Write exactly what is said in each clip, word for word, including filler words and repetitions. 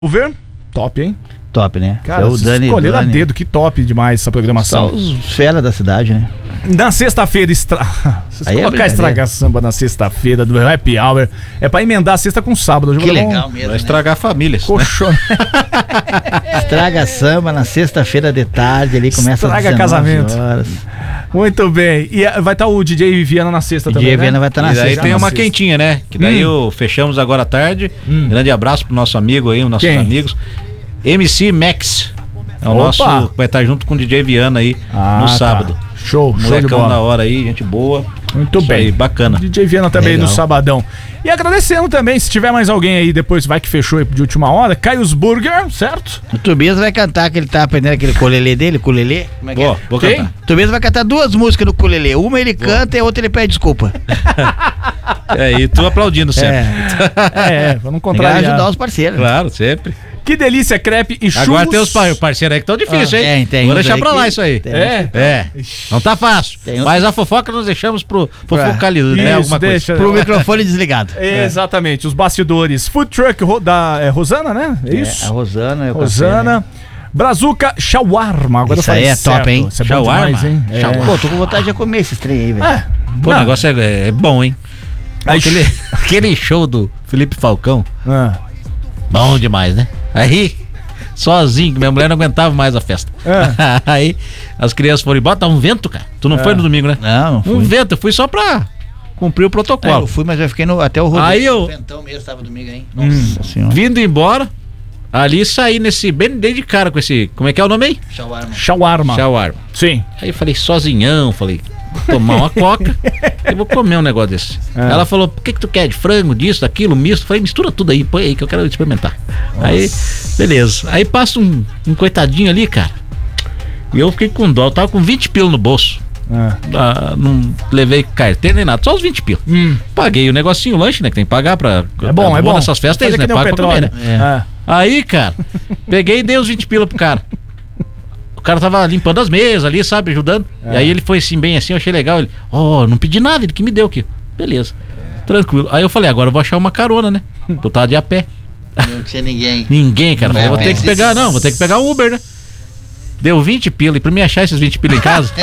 Ver? Top, hein? Top, né? Cara, o Dani, escolheram a Dani. dedo, que top demais essa programação. Só os fera da cidade, né? Na sexta-feira, estra... Vocês Aí é colocar estragar samba na sexta-feira do Happy Hour é pra emendar a sexta com sábado. Que legal um... mesmo, Vai estragar né? famílias. Coxo... Estraga samba na sexta-feira de tarde, ali começa Estraga às casamento. horas. Muito bem. E vai estar o D J Viana na sexta O também, D J né? Viana vai estar na E daí sexta. tem na uma sexta. quentinha, né? Que daí Hum. eu fechamos agora à tarde. Hum. Grande abraço pro nosso amigo aí, os nossos Quem? amigos. M C Max. É o Opa! nosso que vai estar junto com o D J Viana aí Ah, no tá. sábado. Show, show de Molecão bola. da hora aí, gente boa. Muito Isso bem. aí, bacana. D J Viana também Legal. no sabadão. E agradecendo também, se tiver mais alguém aí depois, vai que fechou aí de última hora, Caios Burger, certo? O Tobias vai cantar, que ele tá aprendendo aquele ukulele dele, ukulele. Como é que Vou, é? vou Quem? cantar. O Tobias vai cantar duas músicas no ukulele. Uma ele canta e a outra ele pede desculpa. É, e tu aplaudindo sempre. É. É, pra não Tem que contrariar. ajudar os parceiros. Claro, sempre. Que delícia, crepe e churros. Agora tem os par- parceiros aí que estão difíceis, Ah, hein? tem, tem Vou uns deixar aí pra que- lá isso aí. tem É? É, não tá fácil. Tem uns- Mas a fofoca nós deixamos pro fofocalizar, né? Isso, Alguma deixa. Pro microfone desligado. Exatamente, os bastidores. Food Truck ro- da é, Rosana, né? É isso? É, a Rosana. É o Rosana. café, né? Brazuca Shawarma. Agora eu Isso falei aí é certo. top, hein? Isso é bom Shawarma? demais, hein? É. Shawarma. Pô, tô com vontade de comer esses trem aí, velho. É. Pô, o Não. negócio é, é bom, hein? Aí- Aquele, aquele show do Felipe Falcão, Ah. bom demais, né? Aí, sozinho, minha mulher não aguentava mais a festa. É. Aí, as crianças foram embora, tá um vento, cara. Tu não É. foi no domingo, né? Não, não fui. Um vento, eu fui só pra cumprir o É, protocolo. eu fui, mas eu fiquei no, até o Rodrigo. Aí eu- O ventão mesmo tava domingo, hein? Nossa senhora. Vindo embora, ali saí nesse, bem dei de cara com esse, como é que é o nome aí? Shawarma. Shawarma. Shawarma. Sim. Aí eu falei, sozinhão, falei, vou tomar uma coca e vou comer um negócio desse. É. Ela falou, o que que tu quer? De frango, disso, daquilo, misto? Falei, mistura tudo aí, põe aí que eu quero experimentar. Aí, beleza. Aí passa um, um coitadinho ali, cara. E eu fiquei com dó, eu tava com vinte pila no bolso. Ah. Ah, não levei carteira nem nada, só os vinte pila. Hum. Paguei o negocinho, o lanche, né? Que tem que pagar pra. É bom, é bom. Nessas festas, Fazer né? que nem o Paga pra comer, petróleo. né? É. Aí, cara, peguei e dei os vinte pila pro cara. O cara tava limpando as mesas ali, sabe, ajudando. É. E aí ele foi assim, bem assim, eu achei legal. Ele, ó, oh, não pedi nada, ele que me deu aqui. Beleza, tranquilo. Aí eu falei, agora eu vou achar uma carona, né? Eu tava de a pé. Não tinha ninguém. Ninguém, cara. Não, Falei, vou ter mas que pegar, isso- não, vou ter que pegar um Uber, né? Deu vinte pila, e pra mim achar esses vinte pila em casa.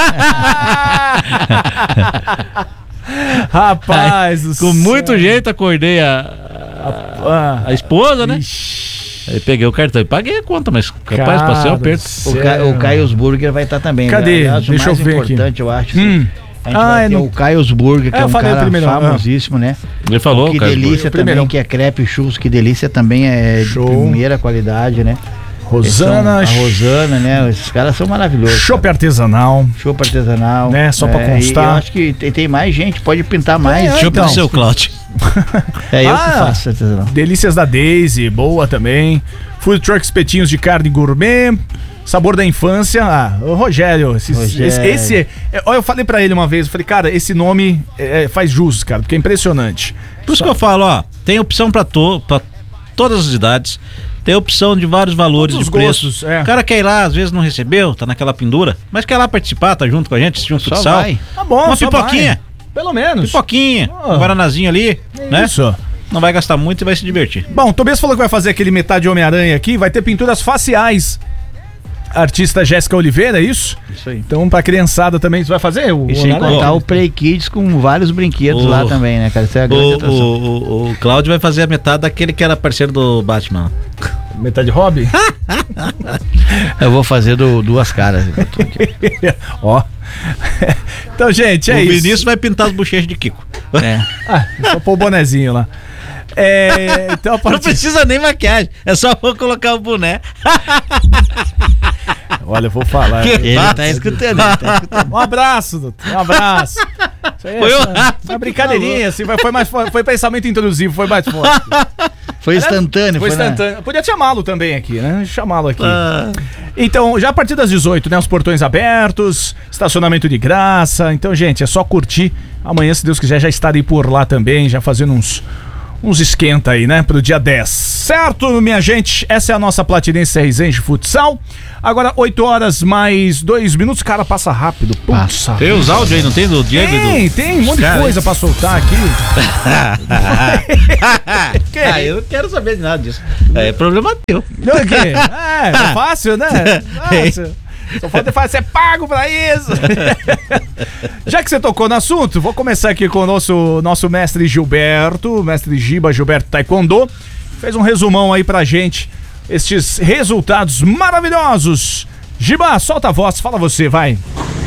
Rapaz, do Com céu. muito jeito, acordei a, Ah. a, a esposa, né? Ixi. Aí peguei o cartão e paguei a conta, mas capaz, Cara passei um aperto. do O, céu. Ca... o Caios Burger vai estar também. Cadê? Aliás, o Deixa mais eu ver aqui. importante, eu acho. Hum. A gente Ah, vai é ter no- o Caios Burger, que É, é, eu um falei o cara primeiro, ah. famosíssimo, né? Ele falou, Que cara. delícia o primeirão. também, que é crepe e churros, que delícia também é Show. de primeira qualidade, né? Rosana. Eles são- a Rosana, né? Esses caras são maravilhosos. Chopp artesanal. Chopp artesanal. Né, só pra É, constar. e eu acho que tem, tem mais gente, pode pintar mais. É, Deixa eu então. pedir seu Cláudio. É eu Ah. que faço artesanal. Delícias da Daisy, boa também. Food Truck espetinhos de carne gourmet. Sabor da infância. Ah, o Rogério. Esse, Rogério. esse, esse é- é- olha, eu falei pra ele uma vez, eu falei, cara, esse nome é, faz jus, cara, porque é impressionante. Por isso que eu falo, ó, tem opção pra, to, pra todas as idades, tem opção de vários valores, Todos de os preços. gostos, é. O cara quer ir lá, às vezes não recebeu, tá naquela pendura, mas quer lá participar, tá junto com a gente, assistir um Só futsal. vai. Tá bom, Uma só pipoquinha. vai. Pelo menos. Pipoquinha, Ah. um guaranazinho ali, né? Isso. Não vai gastar muito e vai se divertir. Bom, Tobias falou que vai fazer aquele metade Homem-Aranha aqui, vai ter pinturas faciais. Artista Jéssica Oliveira, é isso? Isso aí. Então, pra criançada também, você vai fazer o E sem Homem-Aranha? contar o Play Kids com vários brinquedos O- lá também, né, cara? Isso é a O, grande atração. o, o, o Cláudio vai fazer a metade daquele que era parceiro do Batman. Metade hobby? Eu vou fazer do Duas Caras. Ó. Então, gente, é o isso. Vinícius vai pintar as bochechas de Kiko. É. Ah, só pôr o bonezinho lá. É, então, a Não partir... precisa nem maquiagem, é só vou colocar o boné. Olha, eu vou falar. Ele tá escutando, ele tá escutando. Um abraço, doutor. Um abraço. Isso aí é Foi o só- Rafa uma que brincadeirinha, assim, foi, foi mais foi, foi pensamento intrusivo, foi mais forte. Foi instantâneo, Foi foi, na- instantâneo. Podia chamá-lo também aqui, né? Chamá-lo aqui. Ah. Então, já a partir das dezoito, né? Os portões abertos, estacionamento de graça. Então, gente, é só curtir. Amanhã, se Deus quiser, já estarei por lá também, já fazendo uns, uns esquenta aí, né, pro dia dez. Certo, minha gente? Essa é a nossa Platinense Resenha Futsal. Agora, oito horas mais dois minutos. Cara, passa rápido. Passa. Tem os áudios aí, não tem do Diego tem, e do... Tem, um monte cara, de coisa pra soltar aqui. Ah, eu não quero saber de nada disso. É problema teu. É, é fácil, né? Fácil. Só falta falar, você é pago pra isso. Já que você tocou no assunto, vou começar aqui com o nosso, nosso mestre Gilberto, mestre Giba, Gilberto Taekwondo. Fez um resumão aí pra gente, estes resultados maravilhosos. Giba, solta a voz, fala você, vai.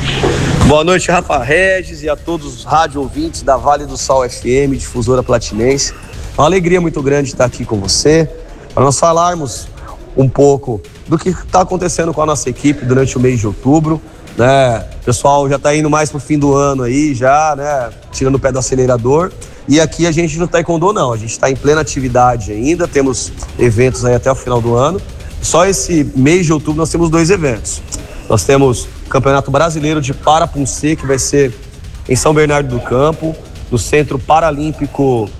Boa noite, Rafa Regis, e a todos os rádio ouvintes da Vale do Sol F M, difusora platinense. Uma alegria muito grande estar aqui com você, para nós falarmos um pouco do que está acontecendo com a nossa equipe durante o mês de outubro, né? O pessoal já está indo mais pro fim do ano aí, já, né? Tirando o pé do acelerador. E aqui a gente no Taekwondo não, a gente está em plena atividade ainda, temos eventos aí até o final do ano. Só esse mês de outubro nós temos dois eventos. Nós temos o Campeonato Brasileiro de Parapuncê, que vai ser em São Bernardo do Campo, no Centro Paralímpico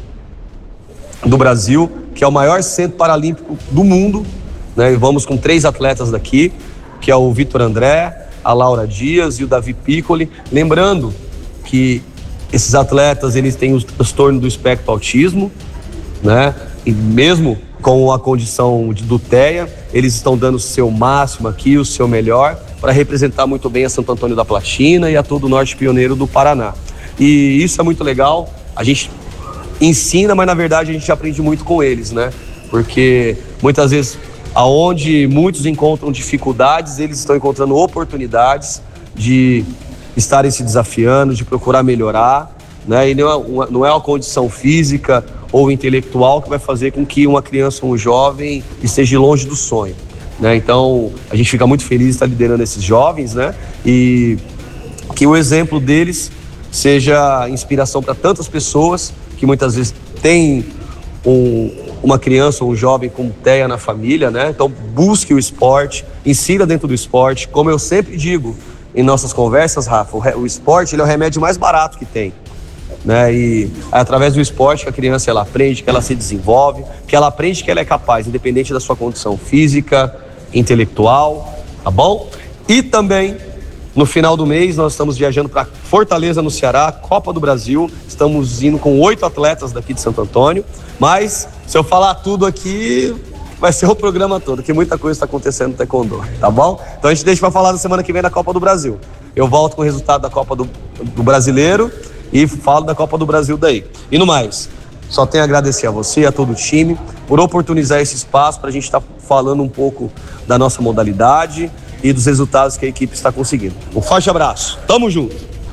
do Brasil, que é o maior centro paralímpico do mundo, né? E vamos com três atletas daqui, que é o Vitor André, a Laura Dias e o Davi Piccoli. Lembrando que esses atletas, eles têm o transtorno do espectro autismo, né? E mesmo com a condição de, do T E A, eles estão dando o seu máximo aqui, o seu melhor, para representar muito bem a Santo Antônio da Platina e a todo o Norte Pioneiro do Paraná. E isso é muito legal, a gente ensina, mas na verdade a gente aprende muito com eles, né? Porque muitas vezes, aonde muitos encontram dificuldades, eles estão encontrando oportunidades de estarem se desafiando, de procurar melhorar, né? E não é uma, não é uma condição física ou intelectual que vai fazer com que uma criança ou um jovem esteja longe do sonho, né? Então, a gente fica muito feliz de estar liderando esses jovens, né? E que o exemplo deles seja inspiração para tantas pessoas que muitas vezes têm um, uma criança ou um jovem com T E A na família, né? Então, busque o esporte, insira dentro do esporte. Como eu sempre digo em nossas conversas, Rafa, o, re, o esporte ele é o remédio mais barato que tem, né? E é através do esporte que a criança ela aprende, que ela se desenvolve, que ela aprende que ela é capaz, independente da sua condição física, intelectual, tá bom? E também, no final do mês, nós estamos viajando para Fortaleza, no Ceará, Copa do Brasil. Estamos indo com oito atletas daqui de Santo Antônio. Mas, se eu falar tudo aqui, vai ser o programa todo, que muita coisa está acontecendo no Taekwondo, tá bom? Então a gente deixa para falar na semana que vem da Copa do Brasil. Eu volto com o resultado da Copa do, do Brasileiro e falo da Copa do Brasil daí. E no mais, só tenho a agradecer a você, a todo o time, por oportunizar esse espaço para a gente estar tá falando um pouco da nossa modalidade e dos resultados que a equipe está conseguindo. Um forte abraço, tamo junto!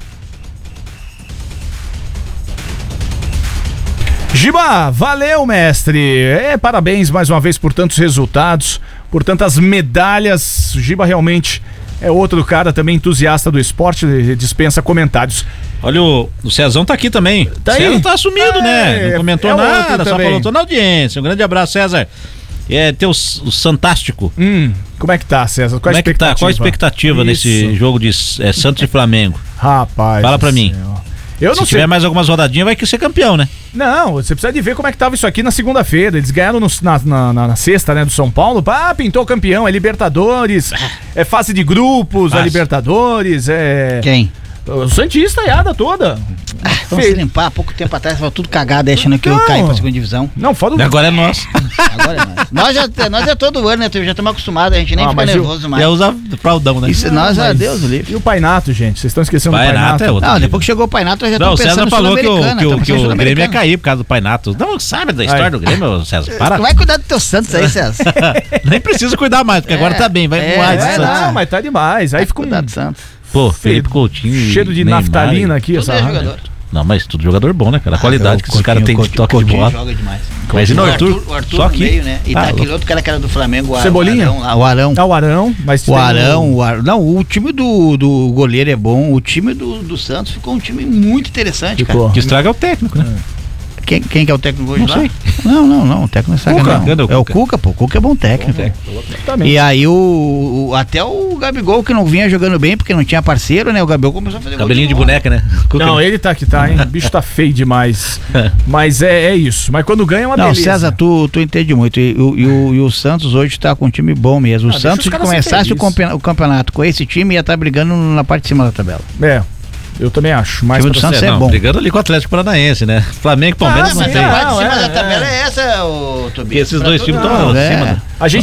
Giba, valeu, mestre. É, parabéns mais uma vez por tantos resultados, por tantas medalhas. O Giba realmente é outro cara também entusiasta do esporte, dispensa comentários. Olha, o, o Cezão tá aqui também. Tá o aí? César tá sumido, é, né? Não comentou é nada, só também. falou, tô na audiência. Um grande abraço, César. É, teu o Santástico. Hum, como é que tá, César? Qual Como a é que tá? Qual a expectativa Isso. nesse jogo de é, Santos e Flamengo? Rapaz. Fala pra do mim. céu. Eu Se não tiver sei. mais algumas rodadinhas, vai que ser campeão, né? Não, você precisa de ver como é que tava isso aqui na segunda-feira. Eles ganharam no- na, na, na- na sexta, né, do São Paulo. Ah, pintou campeão, é Libertadores, é fase de grupos, é Fácil. Libertadores, é... Quem? O Santista, a iada toda. Vamos Fe- se limpar. Há pouco tempo atrás tava tudo cagado, achando que eu Não. caí pra segunda divisão. Não, foda o... Agora é nosso. Agora é nós. Nós já, nós é todo ano, né? Já estamos acostumados, a gente nem Ah, fica mas eu- nervoso mais. Já usa fraldão, né? Isso, nós, Mas- ah, Deus o livre. E o Painato, gente? Vocês estão esquecendo Pai do Painato? Nato é outro. Não, depois que chegou o Pai Nato, eu já Não, tô o pensando César no falou que o, Sul-Americana, que, o, tamo que pensando o no Grêmio ia Sul-Americana. cair por causa do Pai Nato. Não sabe da história Ai. do Grêmio, César. Para. Vai cuidar dos teus santos aí, César. Nem precisa cuidar mais, porque agora tá bem. Vai é, voar vai de É, Santos. lá. não, mas tá demais. Aí fica um Cuidar dos santos. Pô, Felipe Coutinho. e cheiro de Neymar, naftalina e- aqui. Tudo essa é rádio. jogador. Não, mas tudo jogador bom, né, cara? A qualidade que esses Coutinho, caras têm de Coutinho, toque de Coutinho bola. joga demais. Imagina o Arthur, o Arthur só no aqui. meio, né? E Tá tá aquele louco. outro cara que era do Flamengo, o Ar- Cebolinha? o Arão. lá, O Arão. É o Arão, mas... O tem Arão, o Ar... não, o time do, do goleiro é bom, o time do, do Santos ficou um time muito interessante, Ficou. O que estraga é o técnico, né? quem, quem que é o técnico hoje Não lá? sei. Não, não, não, o técnico não sabe Cuca. não. Cadê o É o Cuca? Cuca, pô, o Cuca é bom técnico. Exatamente. E aí o, o- até o Gabigol, que não vinha jogando bem porque não tinha parceiro, né? O Gabigol começou a fazer gol Cabelinho de bola. boneca, né? Não, ele tá que tá, hein? O bicho tá feio demais. Mas é, é isso. Mas quando ganha é uma Não, beleza. César, tu, tu entende muito. E, o- e o, e o Santos hoje tá com um time bom mesmo. O Ah, deixa Santos, os se caras começasse ser o, campe- o campeonato com esse time, ia estar brigando na parte de cima da tabela. É, eu também acho. Mas O time do pra Santos você- é não, bom. brigando ali com o Atlético Paranaense, né? Flamengo e Palmeiras Ah, não sim, tem. é. A parte de cima é, da tabela é. é essa, o Porque Tobias. esses dois times estão Não, acima. é. né? A gente